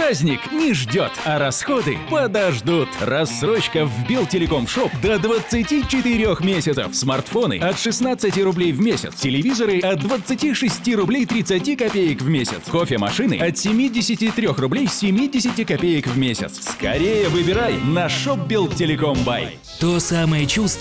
Праздник не ждет, а расходы подождут. Рассрочка в Белтелеком Шоп до 24 месяцев. Смартфоны от 16 рублей в месяц. Телевизоры от 26 рублей 30 копеек в месяц. Кофемашины от 73 рублей 70 копеек в месяц. Скорее выбирай на Shop Белтелеком Бай. То самое чувство,